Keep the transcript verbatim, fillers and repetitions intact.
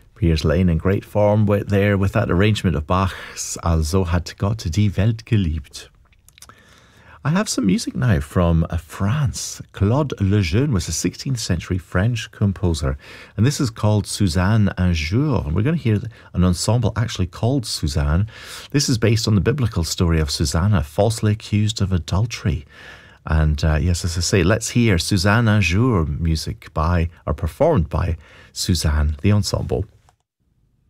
Piers Lane in great form with, there with that arrangement of Bach's Also hat Gott die Welt geliebt. I have some music now from uh, France. Claude Lejeune was a sixteenth century French composer, and this is called Suzanne un jour. And we're going to hear an ensemble actually called Suzanne. This is based on the biblical story of Susanna, falsely accused of adultery. And uh, yes, as I say, let's hear Suzanne un jour music by, or performed by Suzanne, the ensemble.